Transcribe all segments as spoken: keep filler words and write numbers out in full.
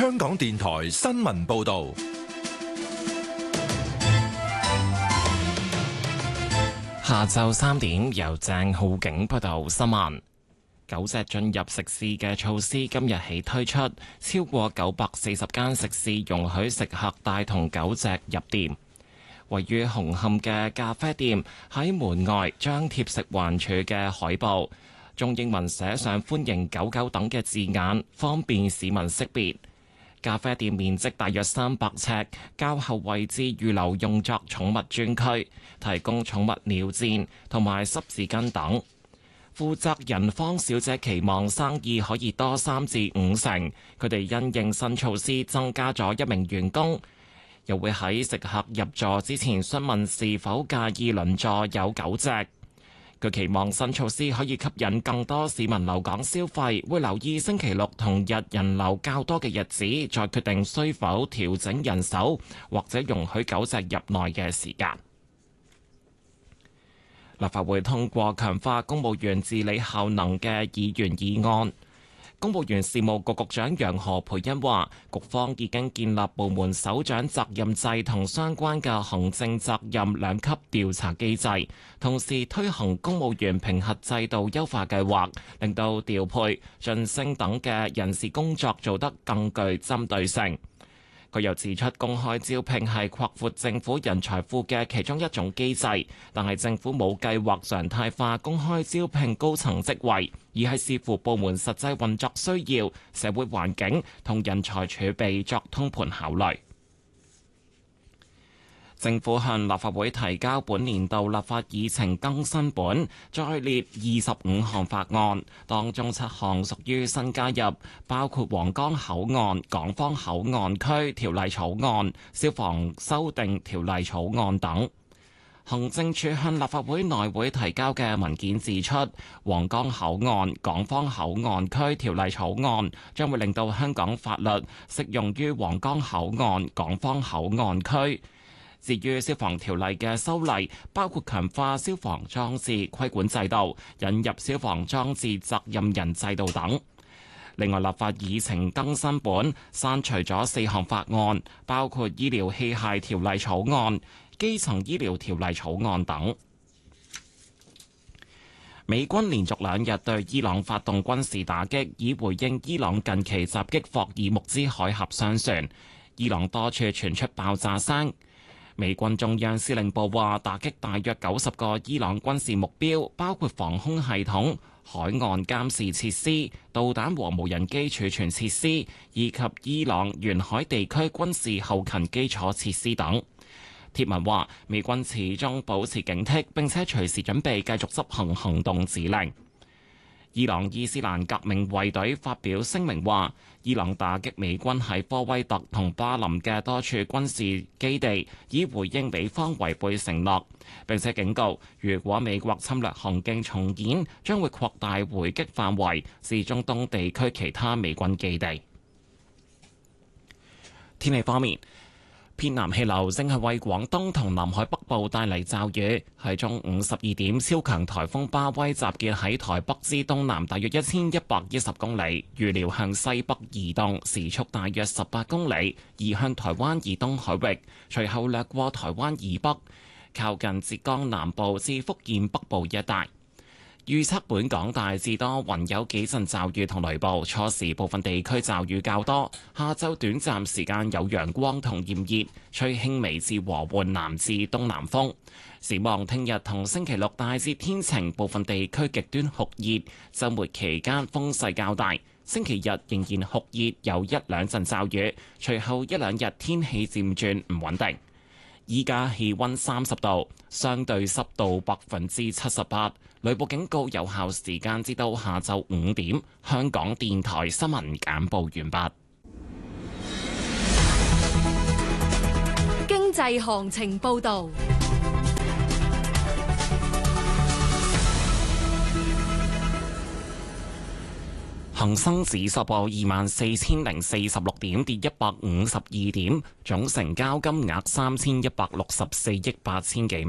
香港電台新聞報道。 下晝三點，由鄭浩景報道新聞。狗隻進入食肆嘅措施今日起推出，超過九百四十間食肆容許食客帶同狗隻入店。位於紅磡嘅咖啡店喺門外張貼食環署嘅海報，中英文寫上歡迎狗狗等嘅字眼，方便市民識別。咖啡店面積大約三百尺，較後位置預留用作寵物專區，提供寵物尿墊同埋濕紙巾等。負責人方小姐期望生意可以多三至五成，佢哋因應新措施增加咗一名員工，又會喺食客入座之前詢問是否介意鄰座有狗隻。佢期望新措施可以吸引更多市民留港消費，會留意星期六同日人流較多嘅日子，再決定需否調整人手或者容許狗隻入內嘅時間。立法會通過強化公務員治理效能嘅議員議案。公務員事務局局長楊何蓓茵話，局方已經建立部門首長責任制同相關嘅行政責任兩級調查機制，同時推行公務員評核制度優化計劃，令到調配、晉升等嘅人事工作做得更具針對性。佢又指出，公開招聘係擴闊政府人才庫嘅其中一種機制，但係政府冇計劃常態化公開招聘高層職位，而係視乎部門實際運作需要、社會環境同人才儲備作通盤考慮。政府向立法會提交本年度立法議程更新本，再列二十五項法案，當中七項屬於新加入，包括皇崗口岸、港方口岸區條例草案、消防修訂條例草案等。行政署向立法會內會提交嘅文件指出，皇崗口岸、港方口岸區條例草案將會令到香港法律適用於皇崗口岸、港方口岸區。至於消防條例嘅修例，包括強化消防裝置規管制度、引入消防裝置責任人制度等。另外，立法議程更新本刪除咗四項法案，包括醫療器械條例草案、基層醫療條例草案等。美軍連續兩日對伊朗發動軍事打擊，以回應伊朗近期襲擊霍爾木茲海峽商船。伊朗多處傳出爆炸聲。美軍中央司令部話，打擊大約九十個伊朗軍事目標，包括防空系統、海岸監視設施、導彈和無人機儲存設施，以及伊朗沿海地區軍事後勤基礎設施等。貼文話，美軍始終保持警惕，並且隨時準備繼續執行行動指令。伊朗伊斯蘭革命衛隊發表聲明話，伊朗打擊美軍喺科威特同巴林嘅多處軍事基地，以回應美方違背承諾，並且警告，如果美國侵略行徑重演，將會擴大回擊範圍，至中東地區其他美軍基地。天氣方面，偏南氣流正係為廣東同南海北部帶嚟驟雨。喺中午十二點，超強颱風巴威集結喺台北之東南大約一千一百一十公里，預料向西北移動，時速大約十八公里，移向台灣以東海域，隨後掠過台灣以北，靠近浙江南部至福建北部一帶。預測本港大致多雲，有幾陣驟雨同雷暴，初時部分地區驟雨較多，下晝短暫時間有陽光同炎熱，吹輕微至和緩南至東南風。展望聽日同星期六大致天晴，部分地區極端酷熱，週末期間風勢較大，星期日仍然酷熱，有一兩陣驟雨，隨後一兩日天氣漸轉唔穩定。依家氣溫三十度，相對濕度百分之七十八，雷暴警告有效時間至到下晝五點。香港電台新聞簡報完畢。 經濟行情報道。 恒生指數報二萬四千零四十六點，跌一百五十二點，總成交金額三千一百六十四億八千幾萬。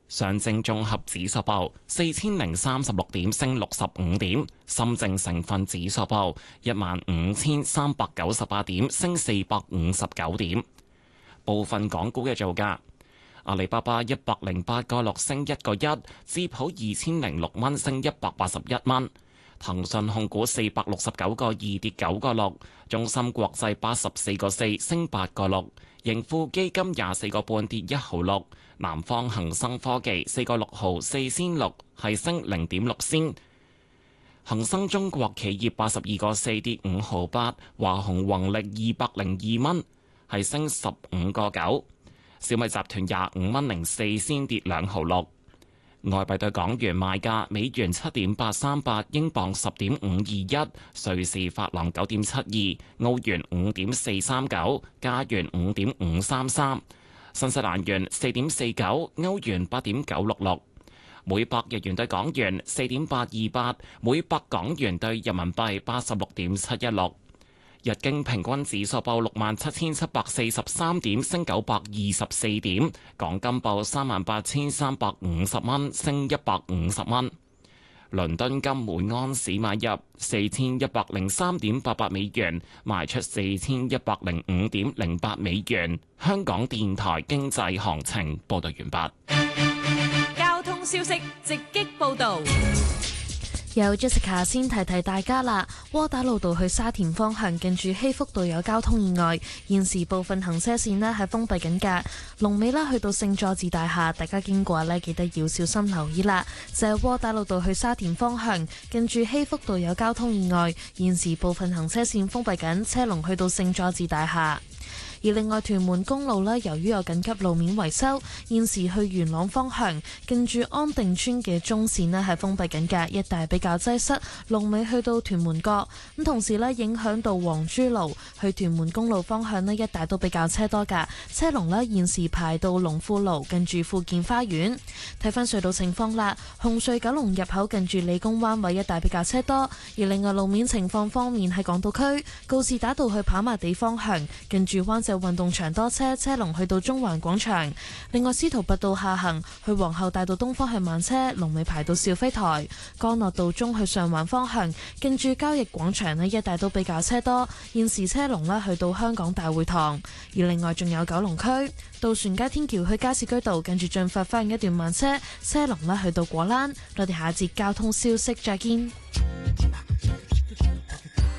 上證綜合指數報四千零三十六點，升六十五點；深證成分指數報一萬五千三百九十八點，升四百五十九點。部分港股嘅造價：阿里巴巴一百零八個六升一個一，智普二千零六蚊升一百八十一蚊。騰訊控股四百六十九個二跌九個六，中芯國際八十四個四升八個六，盈富基金廿四個半跌一毫六，南方恒生科技四個六毫四仙六係升零點六仙，恒生中國企業八十二個四跌五毫八，華虹宏力二百零二蚊係升十五個九，小米集團廿五蚊零四仙跌兩毫六。外幣對港元賣價：美元七點八三八，英鎊十點五二一，瑞士法郎九點七二，澳元五點四三九，加元五點五三三，新西蘭元四點四九，歐元八點九六六，每百日元對港元四點八二八，每百港元對人民幣八十六點七一六。日經平均指數報六萬七千七百四十三點，升九百二十四點。港金報三萬八千三百五十蚊，升一百五十蚊。倫敦金每安士買入四千一百零三點八八美元，賣出四千一百零五點零八美元。香港電台經濟行情報道完畢。 交通消息直擊報道。 有 Jessica 先提提大家啦，窩打老道去沙田方向近住希福道有交通意外，現時部分行車線呢係封閉緊㗎。龍尾啦去到聖佐治大廈，大家經過呢記得要小心留意啦。就係窩打老道去沙田方向近住希福道有交通意外，現時部分行車線封閉緊，車龍去到聖佐治大廈。而另外屯門公路呢，由於有緊急路面維修，現時去元朗方向近住安定村嘅中線呢係封閉緊嘅，一帶比較擠塞，龍尾去到屯門角。咁同時呢，影響到黃珠路去屯門公路方向呢，一帶都比較車多㗎，車龍呢現時排到龍富路近住富健花園。睇返隧道情況啦，紅隧九龍入口近住理工灣位一帶比較車多，而另外路面情況方面喺港島區告士打道去跑馬地方向近住灣仔運動場多車，車龍去到中環廣場。另外司徒拔道下行去皇后大道東方向慢車，龍尾排到兆輝台。干諾道中去上環方向近住交易廣場呢一帶都比較車多，現時車龍呢去到香港大會堂。而另外仲有九龍區渡船街天橋去加士居道近住進發花園一段慢車，車龍呢去到果欄。我哋下一節交通消息再見。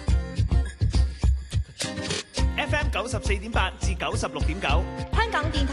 F M 九十四點八至九十六點九， 香港電台